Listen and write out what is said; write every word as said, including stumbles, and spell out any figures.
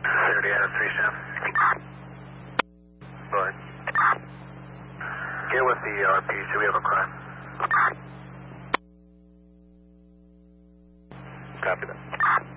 thirty out of three, Sam. Go ahead. Get with the R P, so we have a crime. Copy that.